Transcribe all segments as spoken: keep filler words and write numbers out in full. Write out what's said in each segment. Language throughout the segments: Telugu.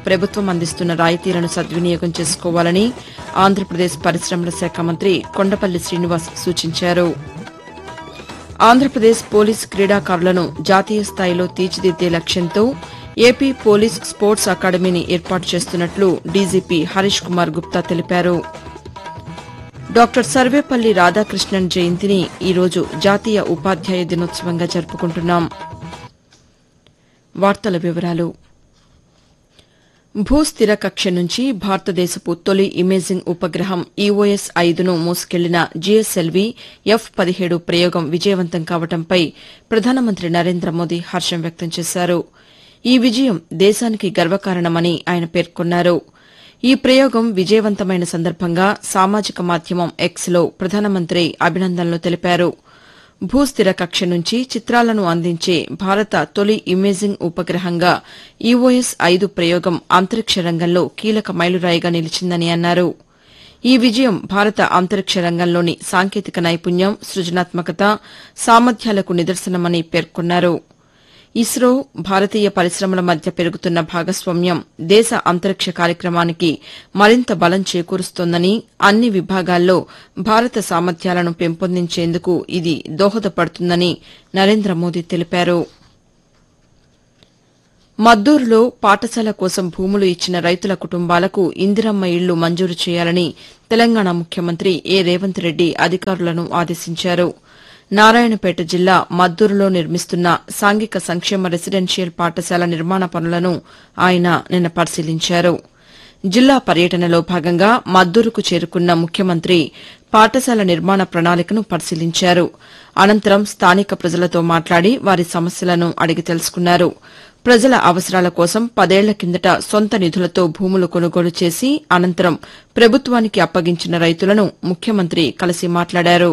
ప్రభుత్వం అందిస్తున్న రాయితీలను సద్వినియోగం చేసుకోవాలని ఆంధ్రప్రదేశ్ పరిశ్రమల శాఖ మంత్రి కొండపల్లి శ్రీనివాస్ సూచించారు. ఆంధ్రప్రదేశ్ పోలీస్ క్రీడాకారులను జాతీయ స్థాయిలో తీర్చిదిద్దే లక్ష్యంతో ఏపీ పోలీస్ స్పోర్ట్స్ అకాడమీని ఏర్పాటు చేస్తున్నట్లు డీజీపీ హరీష్ కుమార్ గుప్తా తెలిపారు. డాక్టర్ సర్వేపల్లి రాధాకృష్ణన్ జయంతిని ఈరోజు జాతీయ ఉపాధ్యాయ దినోత్సవంగా జరుపుకుంటున్నాం. వార్తల వివరాలు. భూస్థిర కక్ష నుంచి భారతదేశపు తొలి ఇమేజింగ్ ఉపగ్రహం ఈఓఎస్ ఐదును మోసుకెళ్లిన జీఎస్ఎల్వీ ఎఫ్ పదిహేడు ప్రయోగం విజయవంతం కావడంపై ప్రధానమంత్రి నరేంద్ర మోదీ హర్షం వ్యక్తం చేశారు. ఈ విజయం దేశానికి గర్వకారణమని ఆయన పేర్కొన్నారు. ఈ ప్రయోగం విజయవంతమైన సందర్భంగా సామాజిక మాధ్యమం ఎక్స్లో ప్రధానమంత్రి అభినందనలు తెలిపారు. భూస్థిర కక్ష నుంచి చిత్రాలను అందించే భారత తొలి ఇమేజింగ్ ఉపగ్రహంగా ఈఓఎస్ ఐదు ప్రయోగం అంతరిక్ష రంగంలో కీలక మైలురాయిగా నిలిచిందని అన్నారు. ఈ విజయం భారత అంతరిక్ష రంగంలోని సాంకేతిక నైపుణ్యం, సృజనాత్మకత, సామర్థ్యాలకు నిదర్శనమని పేర్కొన్నారు. ఇస్రో, భారతీయ పరిశ్రమల మధ్య పెరుగుతున్న భాగస్వామ్యం దేశ అంతరిక్ష కార్యక్రమానికి మరింత బలం చేకూరుస్తోందని, అన్ని విభాగాల్లో భారత సామర్థ్యాలను పెంపొందించేందుకు ఇది దోహదపడుతుందని నరేంద్ర మోదీ తెలిపారు. మద్దూరులో పాఠశాల కోసం భూములు ఇచ్చిన రైతుల కుటుంబాలకు ఇందిరమ్మ ఇళ్లు మంజూరు చేయాలని తెలంగాణ ముఖ్యమంత్రి ఏ రేవంత్ రెడ్డి అధికారులను ఆదేశించారు. నారాయణపేట జిల్లా మద్దూరులో నిర్మిస్తున్న సాంఘిక సంక్షేమ రెసిడెన్షియల్ పాఠశాల నిర్మాణ పనులను ఆయన నిన్న పరిశీలించారు. జిల్లా పర్యటనలో భాగంగా మద్దూరుకు చేరుకున్న ముఖ్యమంత్రి పాఠశాల నిర్మాణ ప్రణాళికను పరిశీలించారు. అనంతరం స్థానిక ప్రజలతో మాట్లాడి వారి సమస్యలను అడిగి తెలుసుకున్నారు. ప్రజల అవసరాల కోసం పదేళ్ల కిందట సొంత నిధులతో భూములు కొనుగోలు చేసి అనంతరం ప్రభుత్వానికి అప్పగించిన రైతులను ముఖ్యమంత్రి కలిసి మాట్లాడారు.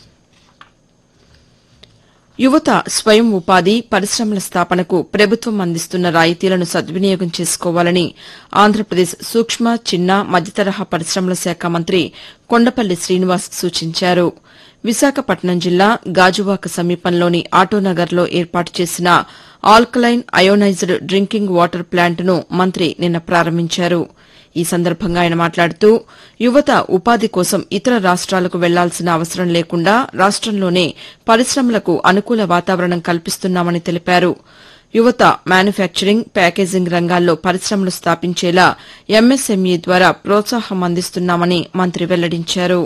యువత స్వయం ఉపాధి, పరిశ్రమల స్థాపనకు ప్రభుత్వం అందిస్తున్న రాయితీలను సద్వినియోగం చేసుకోవాలని ఆంధ్రప్రదేశ్ సూక్ష్మ, చిన్న, మధ్యతరహా పరిశ్రమల శాఖ మంత్రి కొండపల్లి శ్రీనివాస్ సూచించారు. విశాఖపట్నం జిల్లా గాజువాక సమీపంలోని ఆటోనగర్లో ఏర్పాటు చేసిన ఆల్కలైన్ అయోనైజ్డ్ డ్రింకింగ్ వాటర్ ప్లాంట్ను మంత్రి నిన్న ప్రారంభించారు. ఈ సందర్భంగా ఆయన మాట్లాడుతూ యువత ఉపాధి కోసం ఇతర రాష్ట్రాలకు వెళ్లాల్సిన అవసరం లేకుండా రాష్టంలోనే పరిశ్రమలకు అనుకూల వాతావరణం కల్పిస్తున్నామని తెలిపారు. యువత మ్యానుఫ్యాక్చరింగ్, ప్యాకేజింగ్ రంగాల్లో పరిశ్రమలు స్థాపించేలా ఎంఎస్ఎంఈ ద్వారా ప్రోత్సాహం అందిస్తున్నామని మంత్రి వెల్లడించారు.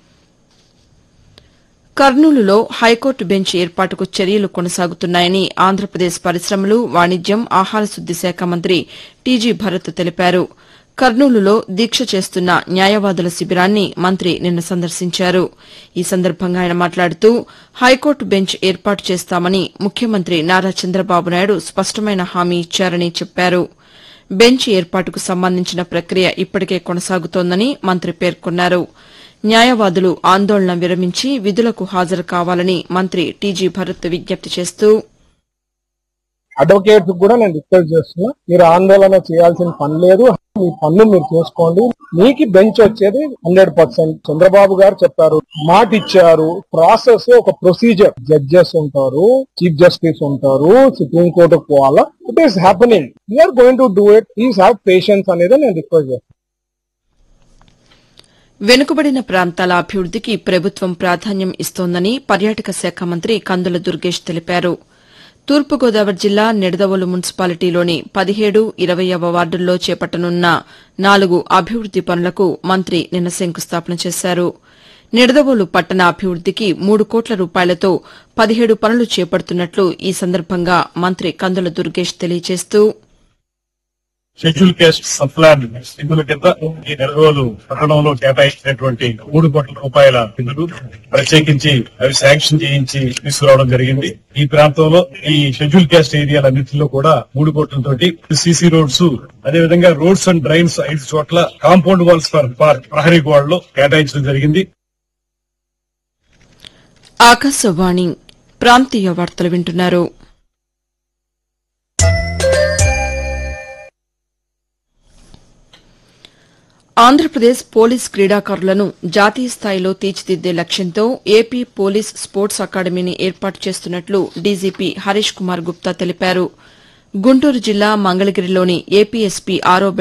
కర్నూలులో హైకోర్టు బెంచ్ ఏర్పాటుకు చర్యలు కొనసాగుతున్నాయని ఆంధ్రప్రదేశ్ పరిశ్రమలు, వాణిజ్యం, ఆహార శుద్ది శాఖ మంత్రి టీజీ భరత్ తెలిపారు. కర్నూలులో దీక్ష చేస్తున్న న్యాయవాదుల శిబిరాన్ని మంత్రి నిన్న సందర్శించారు. ఈ సందర్భంగా ఆయన మాట్లాడుతూ హైకోర్టు బెంచ్ ఏర్పాటు చేస్తామని ముఖ్యమంత్రి నారా చంద్రబాబు నాయుడు స్పష్టమైన హామీ ఇచ్చారని చెప్పారు. బెంచ్ ఏర్పాటుకు సంబంధించిన ప్రక్రియ ఇప్పటికే కొనసాగుతోందని మంత్రి పేర్కొన్నారు. న్యాయవాదులు ఆందోళన విరమించి విధులకు హాజరు కావాలని మంత్రి టీజీ భరత్ విజ్ఞప్తి చేస్తూ అడ్వకేట్స్ కూడా నేను రిక్వెస్ట్ చేస్తున్నా, మీరు ఆందోళన చేయాల్సిన పని లేదు, మీ పన్ను మీరు చేసుకోండి. మీకు బెంచ్ వచ్చేది హండ్రెడ్ పర్సెంట్. చంద్రబాబు గారు చెప్పారు, మాట ఇచ్చారు. ప్రాసెస్ ఒక ప్రొసీజర్, జడ్జెస్ ఉంటారు, చీఫ్ జస్టిస్ ఉంటారు, సుప్రీం కోర్టుకు పోవాలా. It is happening, we are going to do it, please have patience అనేది నేను రిక్వెస్ట్ చేస్తాను. వెనుకబడిన ప్రాంతాల అభివృద్దికి ప్రభుత్వం ప్రాధాన్యం ఇస్తోందని పర్యాటక శాఖ మంత్రి కందుల దుర్గేష్ తెలిపారు. తూర్పుగోదావరి జిల్లా నిడదవోలు మున్సిపాలిటీలోని పదిహేడు, ఇరవైవ వార్డుల్లో చేపట్టనున్న నాలుగు అభివృద్ది పనులకు మంత్రి నిన్న శంకుస్థాపన చేశారు. నిడదవోలు పట్టణ అభివృద్దికి మూడు కోట్ల రూపాయలతో పదిహేడు పనులు చేపడుతున్నట్లు ఈ సందర్భంగా మంత్రి కందుల దుర్గేష్ తెలియజేస్తూ షెడ్యూల్ కేస్ట్ సబ్ప్లాన్ నిధుల కింద ఈ నెల రోజులు పట్టణంలో కేటాయించినటువంటి మూడు కోట్ల రూపాయల నిధులు ప్రత్యేకించి అవి శాంక్షన్ చేయించి తీసుకురావడం జరిగింది. ఈ ప్రాంతంలో ఈ షెడ్యూల్ కేస్ట్ ఏరియాలన్నింటిలో కూడా మూడు కోట్లతోటి సీసీ రోడ్స్, అదేవిధంగా రోడ్స్ అండ్ డ్రైన్స్ ఐదు చోట్ల కాంపౌండ్ వాల్స్ ఫర్ పార్క్ ప్రహరీ గోడలో కేటాయించడం జరిగింది. ఆకాశవాణి ప్రాంతీయ వార్తలు వింటున్నారు. ఆంధ్రప్రదేశ్ పోలీస్ క్రీడాకారులను జాతీయ స్థాయిలో తీర్చిదిద్దే లక్ష్యంతో ఏపీ పోలీస్ స్పోర్ట్స్ అకాడమీని ఏర్పాటు చేస్తున్నట్లు డీజీపీ హరీష్ కుమార్ గుప్తా తెలిపారు. గుంటూరు జిల్లా మంగళగిరిలోని ఏపీఎస్పీ ఆరో